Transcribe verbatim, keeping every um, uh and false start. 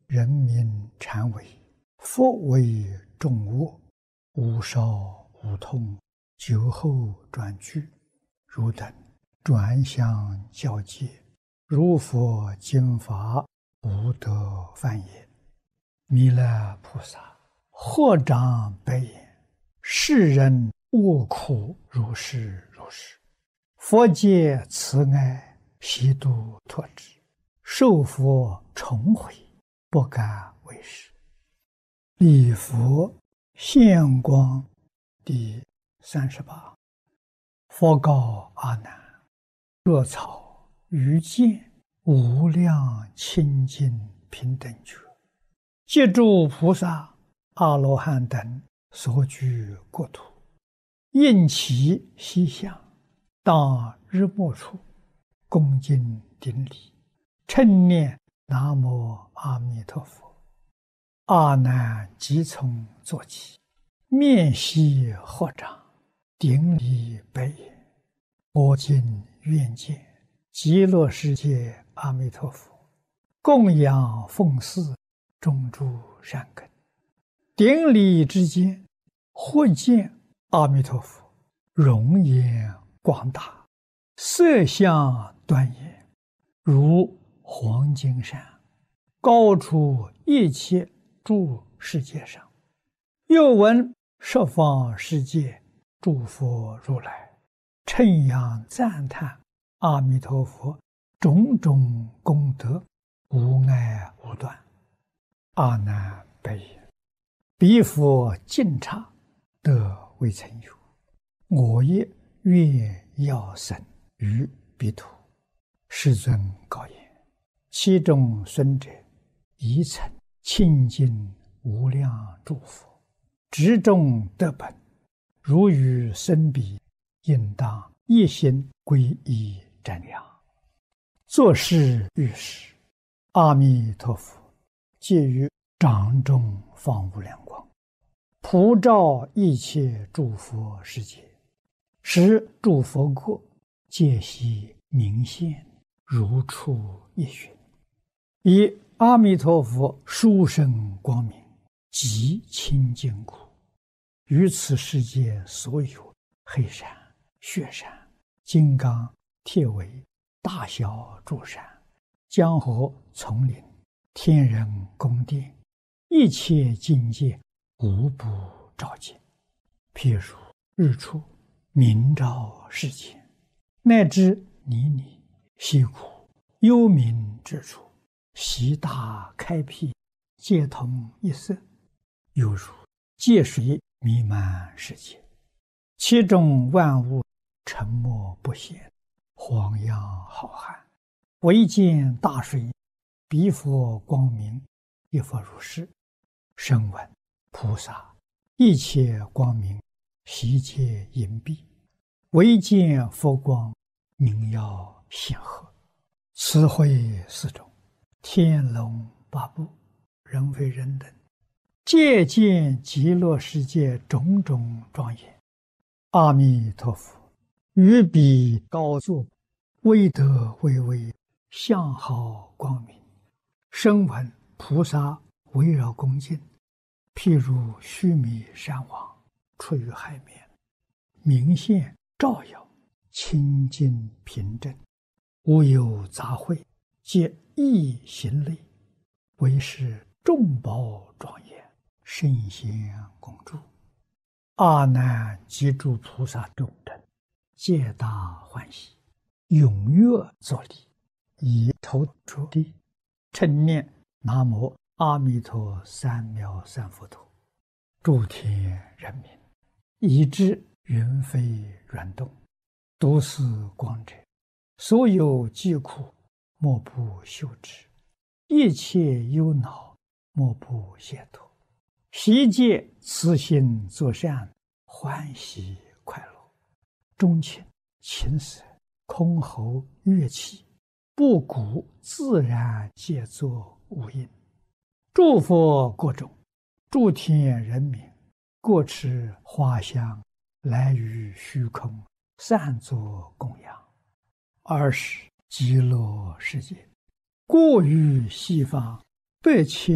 人民禅为，佛为众恶，无少无痛，酒后转句，汝等转相交界，如佛经法，无得犯也。弥勒菩萨合掌白言：世人恶苦如是如是，佛界慈爱，悉度脱之，受佛重回，不敢为是。礼佛现光第三十八。佛告阿难：若草于见无量清净平等觉，借诸菩萨、阿罗汉等所居国土，应其西向，当日没处，恭敬顶礼，称念南无阿弥陀佛。阿难即从坐起，面悉合掌，顶礼白言：我今愿见极乐世界阿弥陀佛，供养奉祀种诸善根。顶礼之间，忽见阿弥陀佛容颜广大，色相端严，如黄金山，高出一切诸世界上。又闻十方世界诸佛如来称扬赞叹阿弥陀佛种种功德，无碍无断。阿难白言：彼佛净刹，得未曾有，我也愿要生于彼土。世尊告言：其中孙者，宜曾清净无量诸佛，执众得本，如与生彼，应当一心皈依瞻仰。作是遇时，阿弥陀佛借于掌中放无量光，普照一切诸佛世界，使诸佛国皆悉明现，如出一寻。以阿弥陀佛殊胜光明，极清净故，于此世界所有黑山、雪山、金刚、铁围、大小诸山、江河、丛林、天人宫殿，一切境界无不照见。譬如日出明照世间，乃至泥泞、溪谷、幽冥之处，悉大开辟，皆同一色，犹如界水弥漫世界，其中万物沉默不显，荒洋浩瀚，唯见大水，彼佛光明，亦复如是。声闻菩萨一切光明，悉皆隐蔽，唯见佛光，明耀显赫。此会四种，天龙八部、人非人等，皆见极乐世界种种庄严。阿弥陀佛于彼高坐，威德巍巍，相好光明。声闻菩萨围绕恭敬，譬如须弥山王出于海面，明现照耀，清净平正，无有杂秽，皆一行类，为是众宝庄严，圣贤恭祝。阿难及诸菩萨众等，皆大欢喜，踊跃作礼，以头着地，称念南无阿弥陀三藐三菩提。诸天人民，以知云飞软动，读此光者，所有疾苦莫不休止，一切忧恼莫不解脱，悉皆慈心作善，欢喜快乐。钟磬、琴瑟、箜篌、乐器，布谷自然皆作无应。诸佛国中，诸天人民，各持花香，来于虚空，散作供养。二是极乐世界，过于西方百千